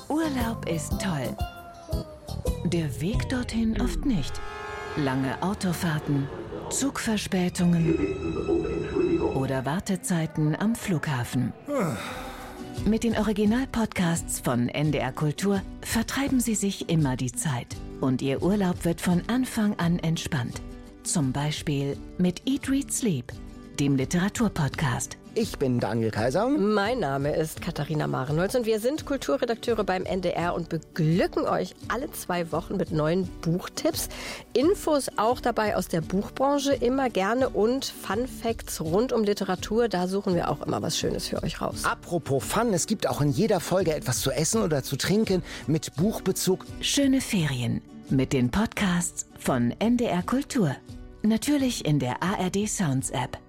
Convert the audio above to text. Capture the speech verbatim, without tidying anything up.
Urlaub ist toll. Der Weg dorthin oft nicht. Lange Autofahrten, Zugverspätungen oder Wartezeiten am Flughafen. Mit den Original-Podcasts von N D R Kultur vertreiben Sie sich immer die Zeit. Und Ihr Urlaub wird von Anfang an entspannt. Zum Beispiel mit Eat, Read, Sleep, dem Literaturpodcast. Ich bin Daniel Kaiser. Mein Name ist Katharina Marenholz und wir sind Kulturredakteure beim N D R und beglücken euch alle zwei Wochen mit neuen Buchtipps. Infos auch dabei aus der Buchbranche immer gerne und Fun Facts rund um Literatur. Da suchen wir auch immer was Schönes für euch raus. Apropos Fun, es gibt auch in jeder Folge etwas zu essen oder zu trinken mit Buchbezug. Schöne Ferien mit den Podcasts von N D R Kultur. Natürlich in der A R D Sounds App.